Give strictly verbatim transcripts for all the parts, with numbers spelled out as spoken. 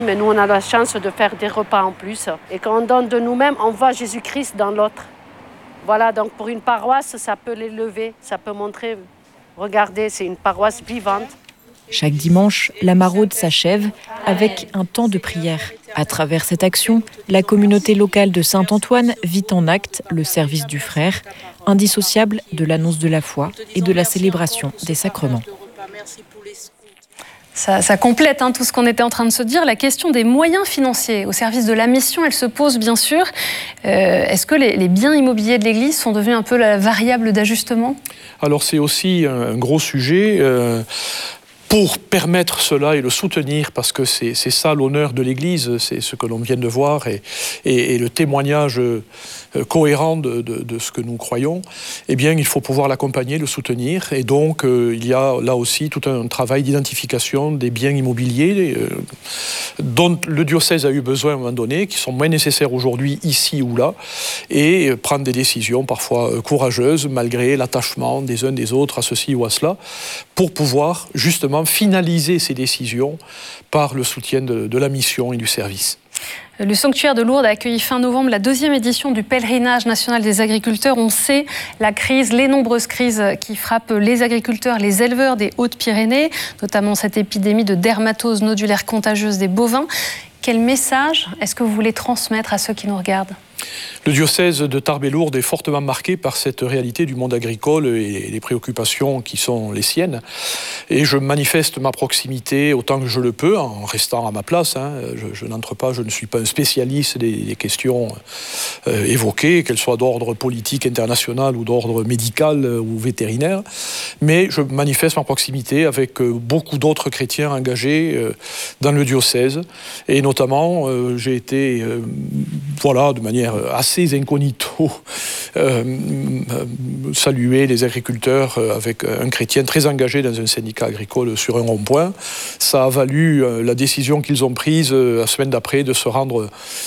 Mais nous, on a la chance de faire des repas en plus. Et quand on donne de nous-mêmes, on voit Jésus-Christ dans l'autre. Voilà, donc pour une paroisse, ça peut l'élever, ça peut montrer, regardez, c'est une paroisse vivante. Chaque dimanche, la maraude s'achève avec un temps de prière. À travers cette action, la communauté locale de Saint-Antoine vit en acte le service du frère, indissociable de l'annonce de la foi et de la célébration des sacrements. Ça, ça complète hein, tout ce qu'on était en train de se dire. La question des moyens financiers au service de la mission, elle se pose bien sûr. Euh, est-ce que les, les biens immobiliers de l'Église sont devenus un peu la variable d'ajustement ? Alors c'est aussi un gros sujet. Euh... Pour permettre cela et le soutenir, parce que c'est, c'est ça l'honneur de l'Église, c'est ce que l'on vient de voir, et, et, et le témoignage euh, cohérent de, de, de ce que nous croyons, eh bien, il faut pouvoir l'accompagner, le soutenir. Et donc, euh, il y a là aussi tout un travail d'identification des biens immobiliers euh, dont le diocèse a eu besoin à un moment donné, qui sont moins nécessaires aujourd'hui, ici ou là, et euh, prendre des décisions parfois euh, courageuses, malgré l'attachement des uns des autres à ceci ou à cela, pour pouvoir justement finaliser ces décisions par le soutien de, de la mission et du service. Le sanctuaire de Lourdes a accueilli fin novembre la deuxième édition du pèlerinage national des agriculteurs. On sait la crise, les nombreuses crises qui frappent les agriculteurs, les éleveurs des Hautes-Pyrénées, notamment cette épidémie de dermatose nodulaire contagieuse des bovins. Quel message est-ce que vous voulez transmettre à ceux qui nous regardent ? Le diocèse de Tarbes et Lourdes est fortement marqué par cette réalité du monde agricole et les préoccupations qui sont les siennes. Et je manifeste ma proximité autant que je le peux, en restant à ma place. Hein. Je, je n'entre pas, je ne suis pas un spécialiste des, des questions euh, évoquées, qu'elles soient d'ordre politique international ou d'ordre médical euh, ou vétérinaire. Mais je manifeste ma proximité avec euh, beaucoup d'autres chrétiens engagés euh, dans le diocèse. Et notamment, euh, j'ai été, euh, voilà, de manière assez incognito, euh, saluer les agriculteurs avec un chrétien très engagé dans un syndicat agricole sur un rond-point. Ça a valu euh, la décision qu'ils ont prise euh, la semaine d'après de se rendre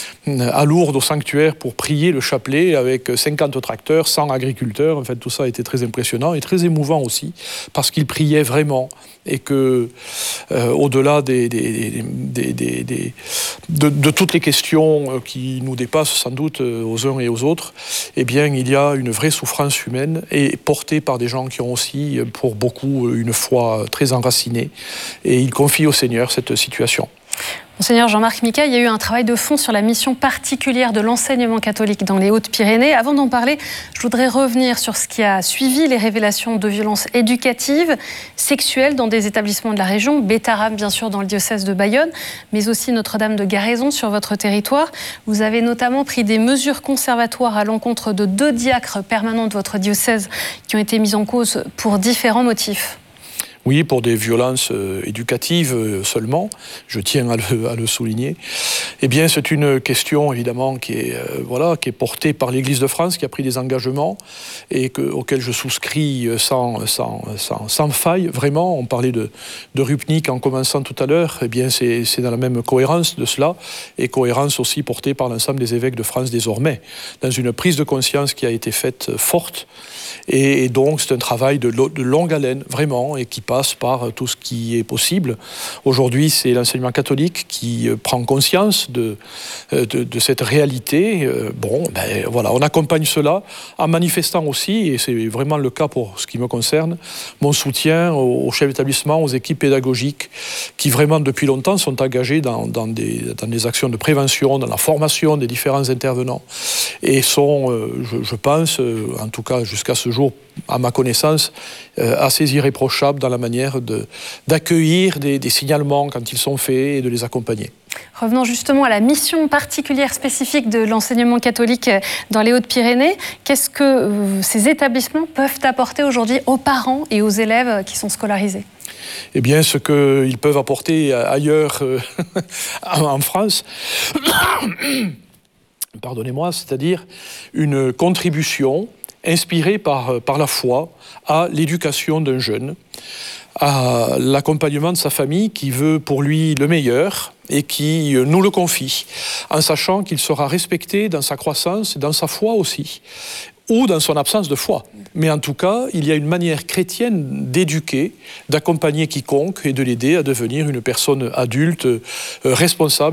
à Lourdes au sanctuaire pour prier le chapelet avec cinquante tracteurs, cent agriculteurs. En fait, tout ça a été très impressionnant et très émouvant aussi, parce qu'ils priaient vraiment et que, euh, au-delà des, des, des, des, des, de, de toutes les questions qui nous dépassent sans doute aux uns et aux autres, eh bien, il y a une vraie souffrance humaine et portée par des gens qui ont aussi, pour beaucoup, une foi très enracinée. Et ils confient au Seigneur cette situation. Monseigneur Jean-Marc Micas, il y a eu un travail de fond sur la mission particulière de l'enseignement catholique dans les Hautes-Pyrénées. Avant d'en parler, je voudrais revenir sur ce qui a suivi les révélations de violences éducatives, sexuelles dans des établissements de la région, Bétharram bien sûr dans le diocèse de Bayonne, mais aussi Notre-Dame de Garaison sur votre territoire. Vous avez notamment pris des mesures conservatoires à l'encontre de deux diacres permanents de votre diocèse qui ont été mis en cause pour différents motifs. Oui, pour des violences euh, éducatives euh, seulement, je tiens à le, à le souligner. Eh bien, c'est une question, évidemment, qui est, euh, voilà, qui est portée par l'Église de France, qui a pris des engagements et que, auxquels je souscris sans, sans, sans, sans faille. Vraiment, on parlait de, de Rupnik en commençant tout à l'heure. Eh bien, c'est, c'est dans la même cohérence de cela, et cohérence aussi portée par l'ensemble des évêques de France désormais, dans une prise de conscience qui a été faite forte. Et, et donc, c'est un travail de, de longue haleine, vraiment, et qui passe par tout ce qui est possible. Aujourd'hui, c'est l'enseignement catholique qui prend conscience de, de, de cette réalité. Bon, ben voilà, on accompagne cela en manifestant aussi, et c'est vraiment le cas pour ce qui me concerne, mon soutien aux chefs d'établissement, aux équipes pédagogiques qui vraiment depuis longtemps sont engagés dans, dans, des, dans des actions de prévention, dans la formation des différents intervenants, et sont, je, je pense, en tout cas jusqu'à ce jour, à ma connaissance, euh, assez irréprochables dans la manière de, d'accueillir des, des signalements quand ils sont faits et de les accompagner. Revenons justement à la mission particulière spécifique de l'enseignement catholique dans les Hautes-Pyrénées. Qu'est-ce que euh, ces établissements peuvent apporter aujourd'hui aux parents et aux élèves qui sont scolarisés ? Eh bien, ce qu'ils peuvent apporter ailleurs euh, en France, pardonnez-moi, c'est-à-dire une contribution inspiré par, par la foi à l'éducation d'un jeune, à l'accompagnement de sa famille qui veut pour lui le meilleur et qui nous le confie, en sachant qu'il sera respecté dans sa croissance et dans sa foi aussi, ou dans son absence de foi. Mais en tout cas, il y a une manière chrétienne d'éduquer, d'accompagner quiconque et de l'aider à devenir une personne adulte, euh, responsable.